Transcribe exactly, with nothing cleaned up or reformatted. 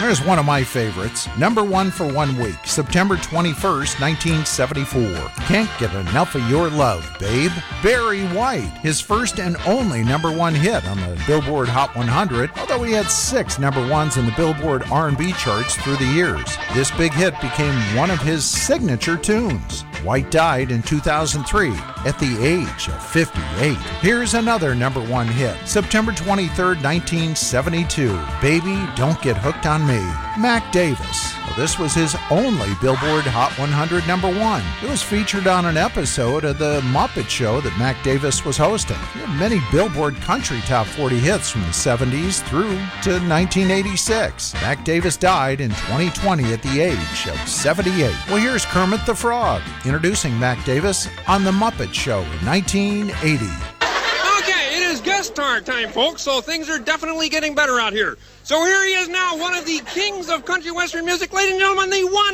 Here's one of my favorites. Number one for one week, September twenty-first, nineteen seventy-four. Can't Get Enough of Your Love, Babe. Barry White, his first and only number one hit on the Billboard Hot one hundred, although he had six number ones in the Billboard R and B charts through the years. This big hit became one of his signature tunes. White died in two thousand three at the age of fifty-eight. Here's another number one hit, September twenty-third, nineteen seventy-two. Baby, Don't Get Hooked on Me. Mac Davis. Well, this was his only Billboard Hot one hundred number one. It was featured on an episode of The Muppet Show that Mac Davis was hosting. He had many Billboard Country Top forty hits from the seventies through to nineteen eighty-six. Mac Davis died in twenty twenty at the age of seventy-eight. Well, here's Kermit the Frog introducing Mac Davis on The Muppet Show in nineteen eighty. Okay, it is guest star time, folks, so things are definitely getting better out here. So here he is now, one of the kings of country western music, ladies and gentlemen, the one